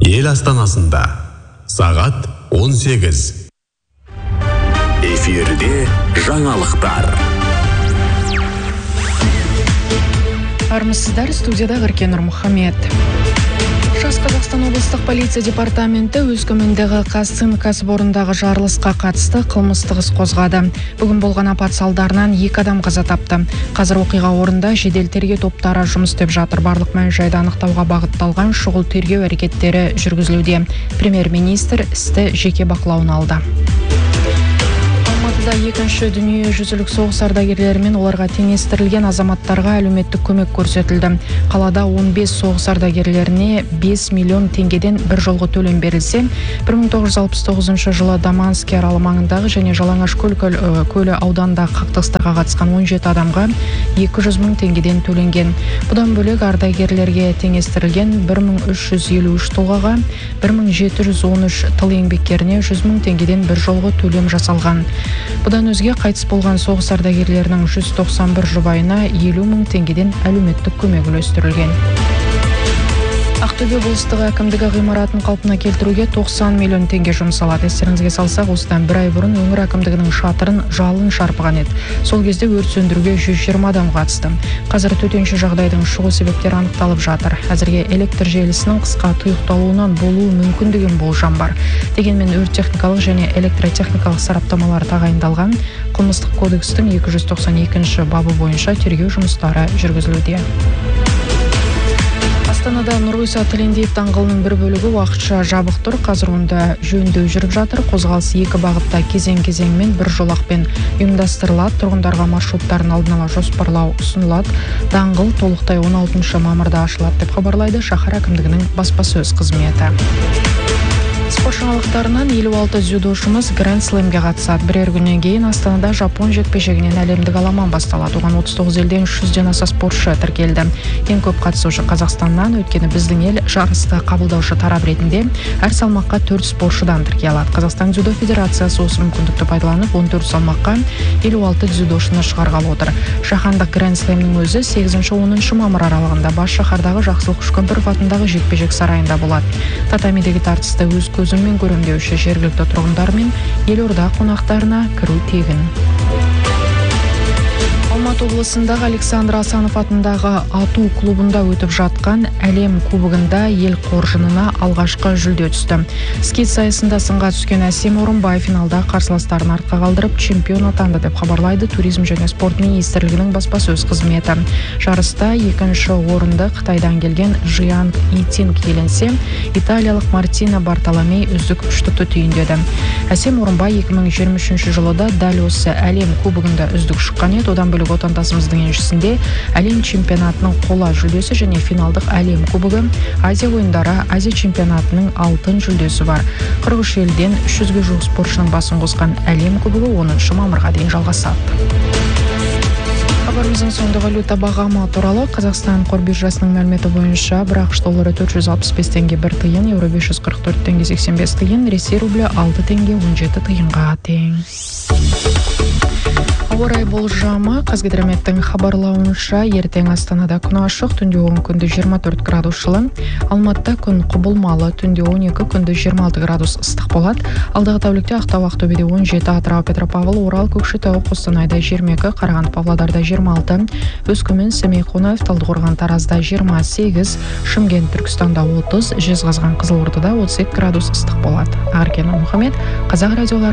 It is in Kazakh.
ел астанасында сағат 18. Эфирде жаңалықтар. Армысыздар, студияда Ғыркен Нұрмұхамед. Шығыс Қазақстан облыстық полиция департаменті Өскемендегі Қазцинк кәсіпорындағы жарылысқа қатысты қылмыстық іс қозғады. Бүгін болған апат салдарынан 2 адам қаза тапты. Қазір оқиға орнында жедел тергеу топтары жұмыс істеп жатыр. Барлық мән-жайды анықтауға бағытталған шұғыл тергеу әрекеттері жүргізілуде. Премьер-министр істі жеке бақылауына алды. Алматыда екінші дүниежүзілік соғыс ардагерлері мен оларға теңестірілген азаматтарға әлеуметтік көмек көрсетілді. Қалада 15 соғыс ардагерлеріне 5 миллион теңгеден бір жолғы төлем берілсе, 1969 жылы Даманский аралы маңындағы және Жалаңашкөл көлі ауданында қақтығыстарға қатысқан 17 адамға 200 мың теңгеден төленген. Бұдан бөлек ардагерлерге теңестірілген 1353 тұлғаға 1713 тыл еңбеккеріне 100 мың теңгеден бір жолғы төлем жасалған. Бұдан өзге қайтыс болған соғыс ардагерлерінің 191 жұбайына 50 мың теңгеден әлеуметтік көмек үлестірілген. Ақтөбе облыстық әкімдігі ғимаратын қалпына келтіруге 90 миллион теңге жұмсалады. Естеріңізге салсақ, осыдан бір ай бұрын өңір әкімдігінің шатырын жалын шарпыған еді. Сол кезде өрт сөндіруге 120 адам қатысты. Қазір төтенше жағдайдың шығу себептері анықталып жатыр. Әзірге электр желісінің қысқа тұйықталуынан болуы мүмкін деген болжам бар. Дегенмен өрт техникалық және электротехникалық сараптамалар тағайындалған. Қылмыстық кодекстің 292 бабы бойынша тергеу жұмыстары жүргізілуде. Астанада Нұрғиса Тілендиев даңғылының бір бөлігі уақытша жабық тұр. Қазір онда жөндеу жүріп жатыр. Қозғалыс 2 бағытта кезең-кезеңмен бір жолақпен ұйымдастырылады. Тұрғындарға маршруттарын алдын ала жоспарлау ұсынылады. Даңғыл толықтай 16 мамырда ашылады деп хабарлайды шаһар әкімдігінің баспасөз қызметі. Спорт жаңалықтарынан 56 дзюдошымыз Гранд Слэмге қатысады. Бірер күннен кейін Астанада Жапон жекпе-жегінен әлемдік аламан басталады. Оған 39 елден 300-ден аса спортшы тіркелді. Ең көп қатысушы Қазақстаннан, өйткені біздің ел жарысты қабылдаушы тарап ретінде әр салмаққа 4 спортшыдан тіркей алады. Қазақстан дзюдо федерациясы осы мүмкіндікті пайдаланып 14 салмаққа 56 дзюдошыны шығарғалы отыр. Жаһандық Гранд Слэмнің өзі 8-10 мамыр аралығында бас шаһардағы Жақсылық Үшкемпіров атындағы жекпе-жек сарайында болады. Татамидегі тартысты өз көзімен көремдеуші жергілікті тұрғындар мен елорда қонақтарына кіру тегін. Алматы облысындағы Александр Асанов атындағы ату клубында өтіп жатқан әлем кубогында ел қоржынына алғашқы жүлде түсті. Скейт сайысында сынға түскен Әсем Орынбай финалда қарсыластарын артқа қалдырып чемпион атанды деп хабарлайды Туризм және спорт министрлігінің баспасөз қызметі. Жарыста 2-ші орынды Қытайдан келген Жианг Итинг иеленсе, италиялық Мартина Бартоломей үздік үштікті түйіндеді. Әсем Орынбай 2023 жылыда дәл осы әлем кубогында үздік шыққан еді. Одан бөлек отандасымыздың еншісінде әлем чемпионатының қола жүлдесі және финалдық әлем кубогы, Азия ойындары Азия чемпионатының алтын жүлдесі бар. 43 елден 300-ге жуық спортшының басын қосқан әлем кубогы 10 мамырға дейін жалғасады. Хабарымыздың соңында валюта бағамы туралы. Қазақстан қор биржасының мәліметі бойынша бір ақш доллары 465 теңге 1 тиын, еуро 544 теңге 85 тиын, Ресей рублі 6 теңге 17 тиынға тең. Ауа райы болжамы. Қазгидрометтің хабарлауынша ертең Астанада күн ашық, түнде оң, күндіз 24 градус жылы. Алматыда күн құбылмалы, түнде 12, күндіз 26 градус ыстық болады. Алдағы тәулікте Ақтау, Ақтөбеде 17, Атырау, Петропавл, Орал, Көкшетау, Қостанайда 22, Қарағанды, Павлодарда 26, Өскемен, Семей, Қонаев, Талдықорған, Таразда 28, Шымкент, Түркістанда 30, Жезқазған, Қызылордада 32 градус ыстық болады. Ғыркен Нұрмұхамед, Қазақ радиолары